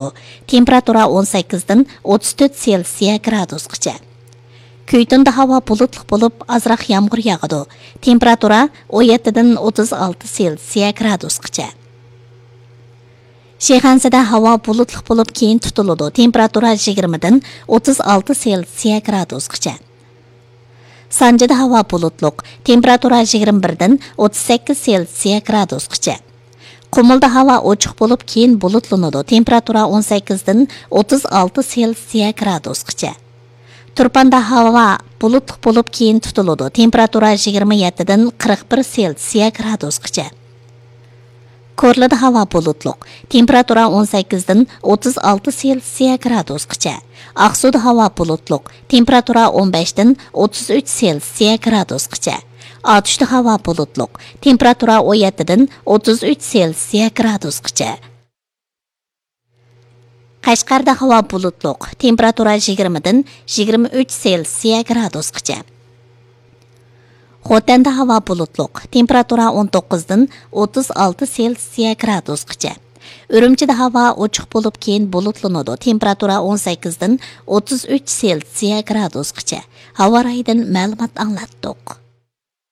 Temperatura 18-dan 34 Selsiya gradusgacha. Köytünde hava bulutluq bo'lib, azroq yağmur yağıdı. Temperatura 17-dan 36 Selsiya gradusgacha. Şehansida hava bulutluq bo'lib, keyin tutuladi. Temperatura 20-dan 36 Selsiya gradusgacha. Sanjida hava bulutluq. Temperatura 21-dan 38 Selsiya gradusgacha. Qumulda hava ochiq bo'lib, keyin bulutlanadi. Temperatura 18-dan 36 Selsiya gradusgacha. Turpanda hava bulutluq bo'lib, keyin tutuladi. Temperatura 27-dan 41 Selsiya gradusgacha. Korlada hava bulutluq. Temperatura 18-dan 36 Selsiya gradusgacha. Aqsuda hava bulutluq. Temperatura 15-dan 33 Selsiya gradusgacha. Atışda hava bulutluq. Temperatura 17-dan 33 Selsiya gradusgacha. Qashqarda hava bulutluq. Temperatura 20-dan 23 Selsiya gradusgacha. Xotanda hava bulutluq. Temperatura 19-dan 36 Selsiya gradusgacha. Ürümchida hava ochiq bo'lib, keyin bulutlanadi. Temperatura 18-dan 33 Selsiya gradusgacha. Havo rayidan ma'lumot anglatdik.